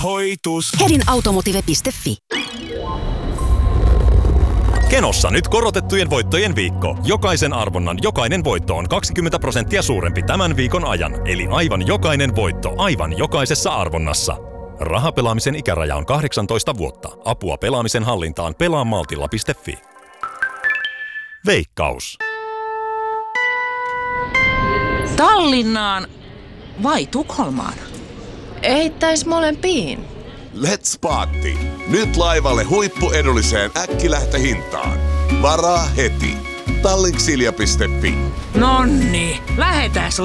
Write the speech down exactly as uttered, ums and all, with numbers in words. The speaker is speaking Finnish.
Hoitus. hedin automotive piste fi. Kenossa nyt korotettujen voittojen viikko. Jokaisen arvonnan jokainen voitto on kaksikymmentä prosenttia suurempi tämän viikon ajan. Eli aivan jokainen voitto aivan jokaisessa arvonnassa. Rahapelaamisen ikäraja on kahdeksantoista vuotta. Apua pelaamisen hallintaan pelaa maltilla piste fi. Veikkaus. Tallinnaan vai Tukholmaan? Eittäis molempiin. Let's party! Nyt laivalle huippuedulliseen äkkilähtöhintaan. Varaa heti. Tallinksilja piste fi. Nonni, lähetäs